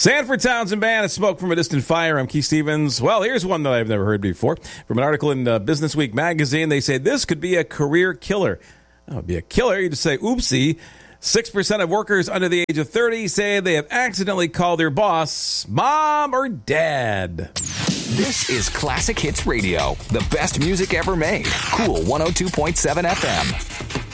Sanford Townsend Band, Smoke from a Distant Fire. I'm Keith Stevens. Well, here's one that I've never heard before. From an article in Business Week magazine, they say this could be a career killer. That would be a killer. You just say, oopsie. 6% of workers under the age of 30 say they have accidentally called their boss mom or dad. This is Classic Hits Radio, the best music ever made. Cool 102.7 FM.